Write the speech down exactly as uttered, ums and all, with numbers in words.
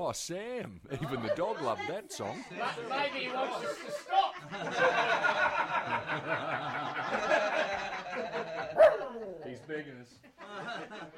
Oh, Sam. Even the dog loved that song. Maybe he wants us to stop. He's begging us.